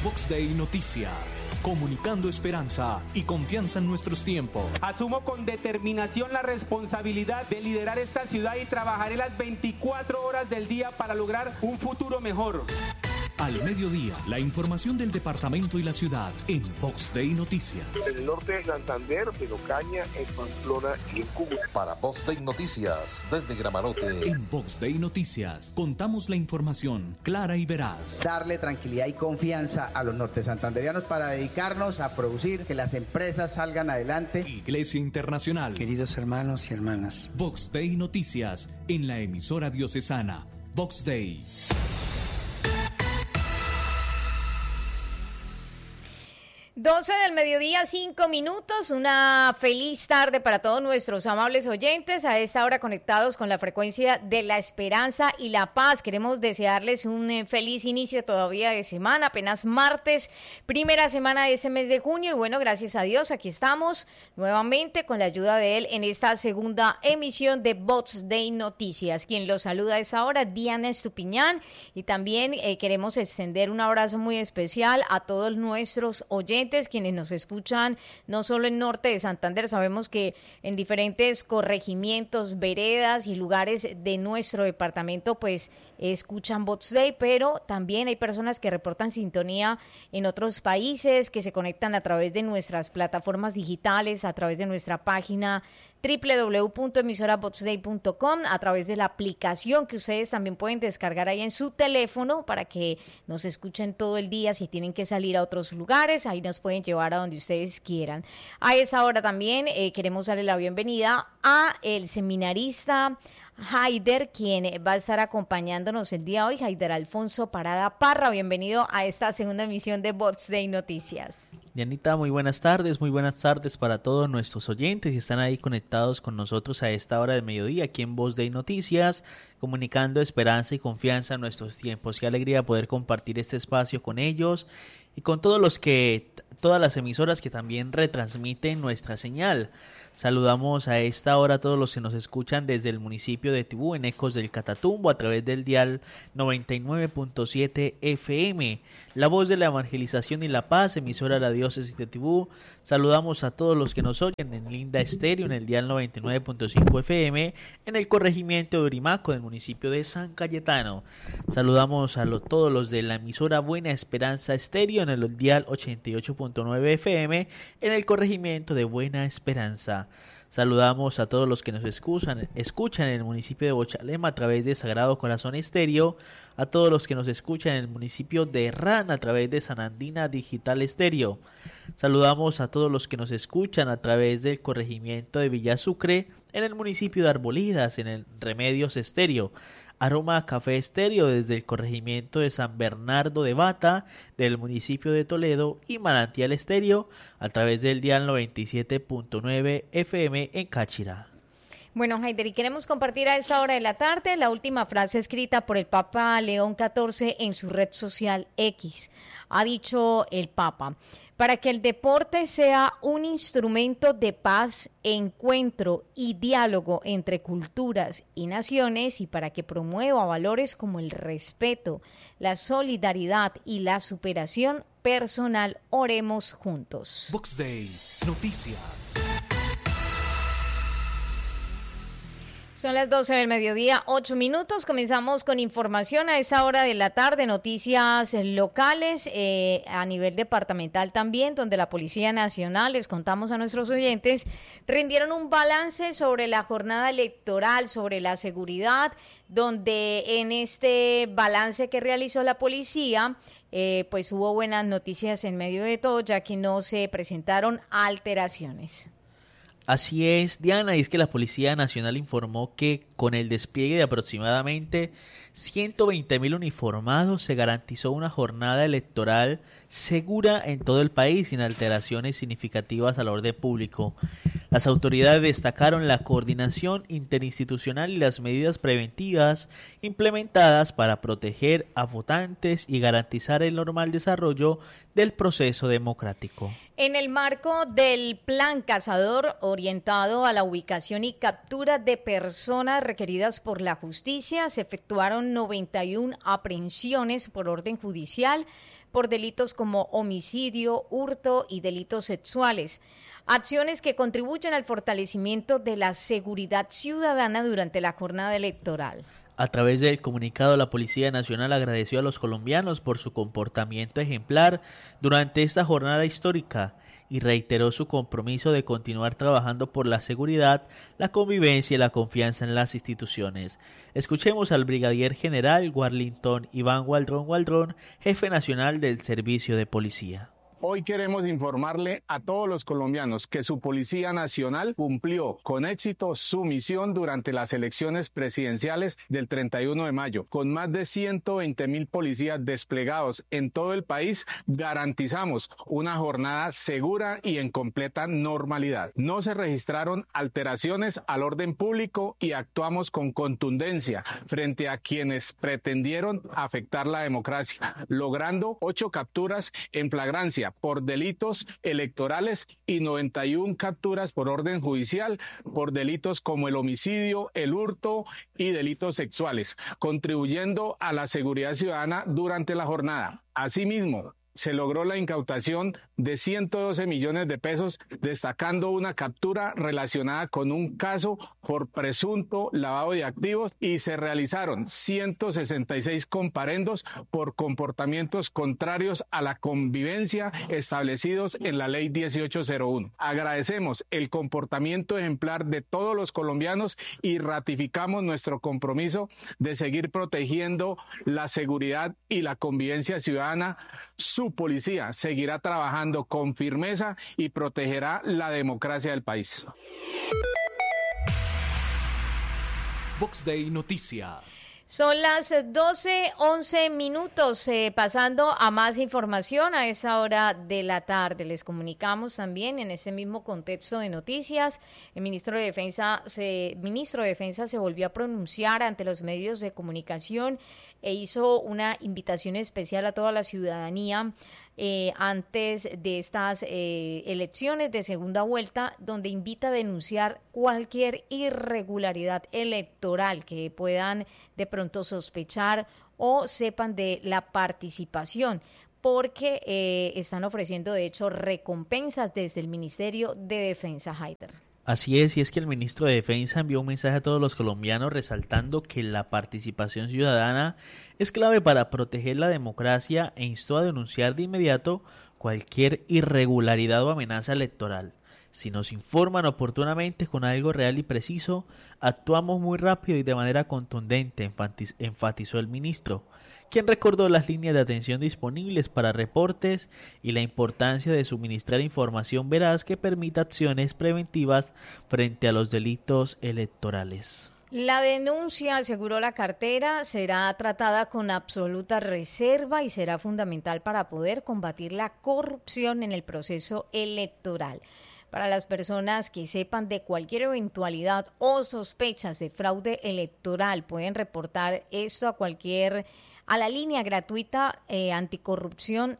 Vox Day Noticias, comunicando esperanza y confianza en nuestros tiempos. Asumo con determinación la responsabilidad de liderar esta ciudad y trabajaré las 24 horas del día para lograr un futuro mejor. Al mediodía, la información del departamento y la ciudad en Vox Day Noticias. En el norte de Santander, en Ocaña, en Pamplona y en Cúcuta. Para Vox Day Noticias, desde Gramarote. En Vox Day Noticias, contamos la información clara y veraz. Darle tranquilidad y confianza a los norte santanderianos para dedicarnos a producir, que las empresas salgan adelante. Iglesia Internacional. Queridos hermanos y hermanas. Vox Day Noticias, en la emisora diocesana. Vox Day. 12 del mediodía, 5 minutos. Una feliz tarde para todos nuestros amables oyentes. A esta hora conectados con la frecuencia de la esperanza y la paz. Queremos desearles un feliz inicio todavía de semana. Apenas martes, primera semana de este mes de junio. Y bueno, gracias a Dios, aquí estamos nuevamente con la ayuda de él en esta segunda emisión de Vox Day Noticias. Quien los saluda a esta hora, Diana Estupiñán. Y también queremos extender un abrazo muy especial a todos nuestros oyentes, quienes nos escuchan no solo en norte de Santander, sabemos que en diferentes corregimientos, veredas y lugares de nuestro departamento pues escuchan Vox Day, pero también hay personas que reportan sintonía en otros países, que se conectan a través de nuestras plataformas digitales, a través de nuestra página www.emisoravoxday.com, a través de la aplicación que ustedes también pueden descargar ahí en su teléfono para que nos escuchen todo el día. Si tienen que salir a otros lugares, ahí nos pueden llevar a donde ustedes quieran. A esa hora también queremos darle la bienvenida a el seminarista Haider, quien va a estar acompañándonos el día de hoy, Haider Alfonso Parada Parra. Bienvenido a esta segunda emisión de Vox Day Noticias. Dianita, muy buenas tardes para todos nuestros oyentes que están ahí conectados con nosotros a esta hora de mediodía aquí en Vox Day Noticias, comunicando esperanza y confianza en nuestros tiempos. Qué alegría poder compartir este espacio con ellos y con todas las emisoras que también retransmiten nuestra señal. Saludamos a esta hora a todos los que nos escuchan desde el municipio de Tibú, en Ecos del Catatumbo, a través del dial 99.7 FM. La voz de la evangelización y la paz, emisora de la diócesis de Tibú. Saludamos a todos los que nos oyen en Linda Estéreo, en el dial 99.5 FM, en el corregimiento de Urimaco, del municipio de San Cayetano. Saludamos a todos los de la emisora Buena Esperanza Estéreo, en el dial 88.9 FM, en el corregimiento de Buena Esperanza. Saludamos a todos los que nos escuchan en el municipio de Bochalema a través de Sagrado Corazón Estéreo, a todos los que nos escuchan en el municipio de Herrán a través de Sanandina Digital Estéreo. Saludamos a todos los que nos escuchan a través del corregimiento de Villa Sucre, en el municipio de Arbolidas, en el Remedios Estéreo. Aroma Café Estéreo desde el corregimiento de San Bernardo de Bata, del municipio de Toledo, y Manantial Estéreo a través del dial 97.9 FM en Cáchira. Bueno, Haider, y queremos compartir a esa hora de la tarde la última frase escrita por el Papa León XIV en su red social X. Ha dicho el Papa: para que el deporte sea un instrumento de paz, encuentro y diálogo entre culturas y naciones, y para que promueva valores como el respeto, la solidaridad y la superación personal, oremos juntos. Vox Day Noticias. Son las 12 del mediodía, 8 minutos. Comenzamos con información a esa hora de la tarde, noticias locales a nivel departamental también, donde la Policía Nacional, les contamos a nuestros oyentes, rindieron un balance sobre la jornada electoral, sobre la seguridad, donde en este balance que realizó la policía, pues hubo buenas noticias en medio de todo, ya que no se presentaron alteraciones. Así es, Diana, y es que la Policía Nacional informó que con el despliegue de aproximadamente 120.000 uniformados se garantizó una jornada electoral segura en todo el país sin alteraciones significativas al orden público. Las autoridades destacaron la coordinación interinstitucional y las medidas preventivas implementadas para proteger a votantes y garantizar el normal desarrollo del proceso democrático. En el marco del Plan Cazador orientado a la ubicación y captura de personas requeridas por la justicia, se efectuaron 91 aprehensiones por orden judicial por delitos como homicidio, hurto y delitos sexuales. Acciones que contribuyen al fortalecimiento de la seguridad ciudadana durante la jornada electoral. A través del comunicado, la Policía Nacional agradeció a los colombianos por su comportamiento ejemplar durante esta jornada histórica y reiteró su compromiso de continuar trabajando por la seguridad, la convivencia y la confianza en las instituciones. Escuchemos al brigadier general Warlington Iván Waldrón, jefe nacional del Servicio de Policía. Hoy queremos informarle a todos los colombianos que su Policía Nacional cumplió con éxito su misión durante las elecciones presidenciales del 31 de mayo. Con más de 120.000 policías desplegados en todo el país, garantizamos una jornada segura y en completa normalidad. No se registraron alteraciones al orden público y actuamos con contundencia frente a quienes pretendieron afectar la democracia, logrando 8 capturas en flagrancia por delitos electorales y 91 capturas por orden judicial por delitos como el homicidio, el hurto y delitos sexuales, contribuyendo a la seguridad ciudadana durante la jornada. Asimismo, se logró la incautación de 112 millones de pesos, destacando una captura relacionada con un caso por presunto lavado de activos y se realizaron 166 comparendos por comportamientos contrarios a la convivencia establecidos en la Ley 1801. Agradecemos el comportamiento ejemplar de todos los colombianos y ratificamos nuestro compromiso de seguir protegiendo la seguridad y la convivencia ciudadana. Su policía seguirá trabajando con firmeza y protegerá la democracia del país. Vox Day Noticias. Son las 12:11, pasando a más información a esa hora de la tarde. Les comunicamos también en este mismo contexto de noticias, el ministro de Defensa se volvió a pronunciar ante los medios de comunicación e hizo una invitación especial a toda la ciudadanía antes de estas elecciones de segunda vuelta, donde invita a denunciar cualquier irregularidad electoral que puedan de pronto sospechar o sepan de la participación, porque están ofreciendo de hecho recompensas desde el Ministerio de Defensa, Haider. Así es, y es que el ministro de Defensa envió un mensaje a todos los colombianos resaltando que la participación ciudadana es clave para proteger la democracia e instó a denunciar de inmediato cualquier irregularidad o amenaza electoral. Si nos informan oportunamente con algo real y preciso, actuamos muy rápido y de manera contundente, enfatizó el ministro, quien recordó las líneas de atención disponibles para reportes y la importancia de suministrar información veraz que permita acciones preventivas frente a los delitos electorales. La denuncia, aseguró la cartera, será tratada con absoluta reserva y será fundamental para poder combatir la corrupción en el proceso electoral. Para las personas que sepan de cualquier eventualidad o sospechas de fraude electoral, pueden reportar esto a la línea gratuita anticorrupción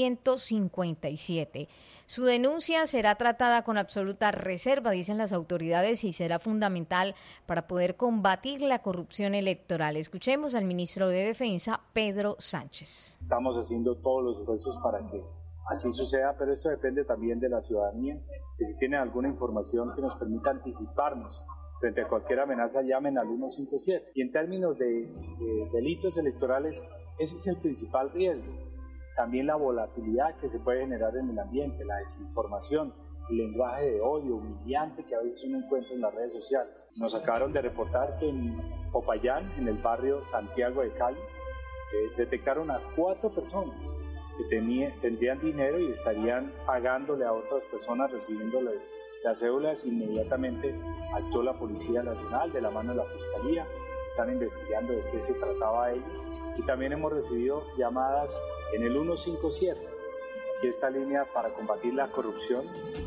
157. Su denuncia será tratada con absoluta reserva, dicen las autoridades, y será fundamental para poder combatir la corrupción electoral. Escuchemos al ministro de Defensa, Pedro Sánchez. Estamos haciendo todos los esfuerzos para que así suceda, pero esto depende también de la ciudadanía, que si tienen alguna información que nos permita anticiparnos frente a cualquier amenaza, llamen al 157. Y en términos de delitos electorales, ese es el principal riesgo. También la volatilidad que se puede generar en el ambiente, la desinformación, el lenguaje de odio humillante que a veces uno encuentra en las redes sociales. Nos acabaron de reportar que en Popayán, en el barrio Santiago de Cali, detectaron a 4 personas que tendrían dinero y estarían pagándole a otras personas, recibiéndole las cédulas. Inmediatamente actuó la Policía Nacional de la mano de la Fiscalía, están investigando de qué se trataba ello, y también hemos recibido llamadas en el 157, aquí esta línea para combatir la corrupción,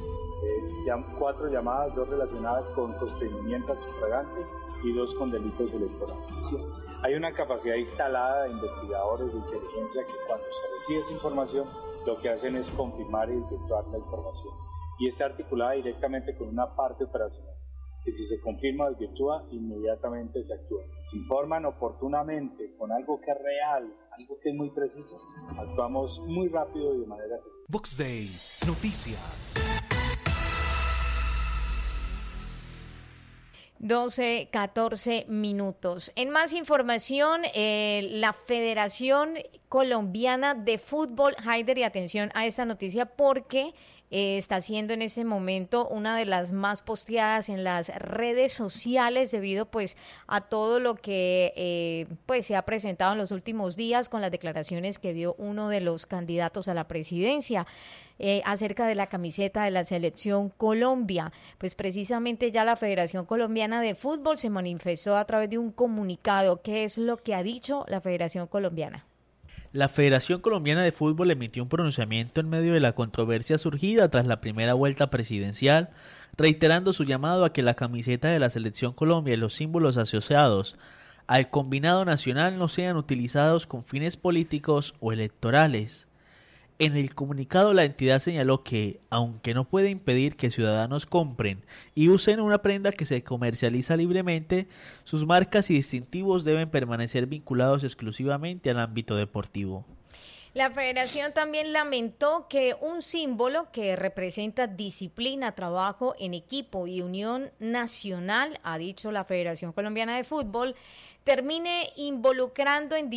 4 llamadas, 2 relacionadas con constreñimiento al sufragante y 2 con delitos electorales. Hay una capacidad instalada de investigadores de inteligencia que cuando se recibe esa información lo que hacen es confirmar y desvirtuar la información. Y está articulada directamente con una parte operacional, que si se confirma o desvirtúa, inmediatamente se actúa. Si informan oportunamente con algo que es real, algo que es muy preciso, actuamos muy rápido y de manera efectiva. Vox Day, noticias. 12:14 minutos. En más información, la Federación Colombiana de Fútbol, Haider, y atención a esta noticia porque está siendo en ese momento una de las más posteadas en las redes sociales debido pues a todo lo que pues se ha presentado en los últimos días con las declaraciones que dio uno de los candidatos a la presidencia acerca de la camiseta de la Selección Colombia. Pues precisamente ya la Federación Colombiana de Fútbol se manifestó a través de un comunicado. ¿Qué es lo que ha dicho la Federación Colombiana? La Federación Colombiana de Fútbol emitió un pronunciamiento en medio de la controversia surgida tras la primera vuelta presidencial, reiterando su llamado a que la camiseta de la Selección Colombia y los símbolos asociados al combinado nacional no sean utilizados con fines políticos o electorales. En el comunicado la entidad señaló que, aunque no puede impedir que ciudadanos compren y usen una prenda que se comercializa libremente, sus marcas y distintivos deben permanecer vinculados exclusivamente al ámbito deportivo. La federación también lamentó que un símbolo que representa disciplina, trabajo en equipo y unión nacional, ha dicho la Federación Colombiana de Fútbol, termine involucrado en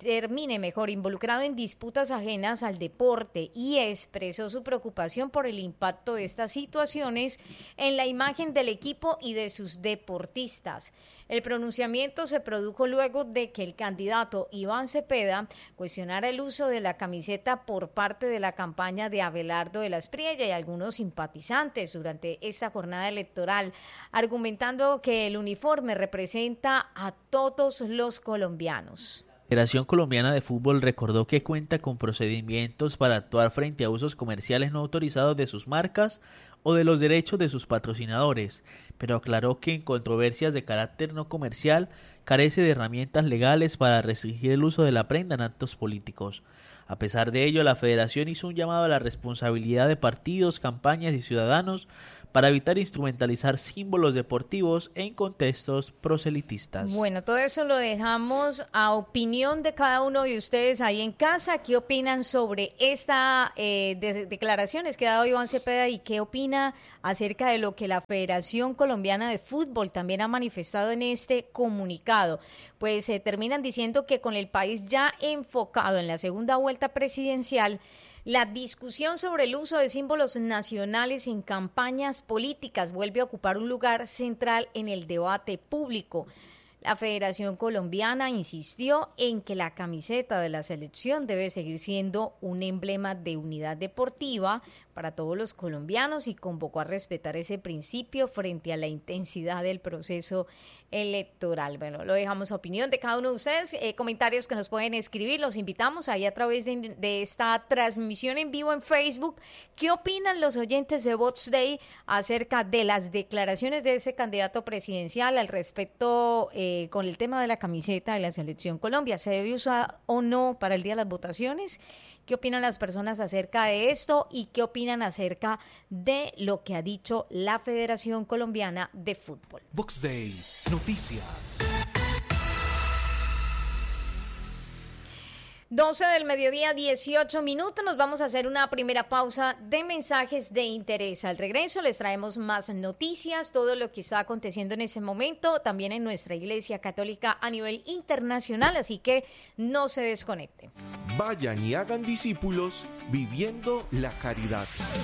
disputas ajenas al deporte, y expresó su preocupación por el impacto de estas situaciones en la imagen del equipo y de sus deportistas. El pronunciamiento se produjo luego de que el candidato Iván Cepeda cuestionara el uso de la camiseta por parte de la campaña de Abelardo de la Espriella y algunos simpatizantes durante esta jornada electoral, argumentando que el uniforme representa a todos los colombianos. La Federación Colombiana de Fútbol recordó que cuenta con procedimientos para actuar frente a usos comerciales no autorizados de sus marcas o de los derechos de sus patrocinadores, pero aclaró que en controversias de carácter no comercial carece de herramientas legales para restringir el uso de la prenda en actos políticos. A pesar de ello, la Federación hizo un llamado a la responsabilidad de partidos, campañas y ciudadanos para evitar instrumentalizar símbolos deportivos en contextos proselitistas. Bueno, todo eso lo dejamos a opinión de cada uno de ustedes ahí en casa. ¿Qué opinan sobre esta declaraciones que ha dado Iván Cepeda y qué opina acerca de lo que la Federación Colombiana de Fútbol también ha manifestado en este comunicado? Pues terminan diciendo que con el país ya enfocado en la segunda vuelta presidencial, la discusión sobre el uso de símbolos nacionales en campañas políticas vuelve a ocupar un lugar central en el debate público. La Federación Colombiana insistió en que la camiseta de la selección debe seguir siendo un emblema de unidad deportiva para todos los colombianos y convocó a respetar ese principio frente a la intensidad del proceso electoral. Bueno, lo dejamos a opinión de cada uno de ustedes, comentarios que nos pueden escribir, los invitamos ahí a través de esta transmisión en vivo en Facebook. ¿Qué opinan los oyentes de Vox Day acerca de las declaraciones de ese candidato presidencial al respecto con el tema de la camiseta de la Selección Colombia? ¿Se debe usar o no para el día de las votaciones? ¿Qué opinan las personas acerca de esto y qué opinan acerca de lo que ha dicho la Federación Colombiana de Fútbol? Vox Day, noticias. 12 del mediodía, 18 minutos. Nos vamos a hacer una primera pausa de mensajes de interés. Al regreso les traemos más noticias, todo lo que está aconteciendo en ese momento, también en nuestra Iglesia Católica a nivel internacional, así que no se desconecten. Vayan y hagan discípulos viviendo la caridad.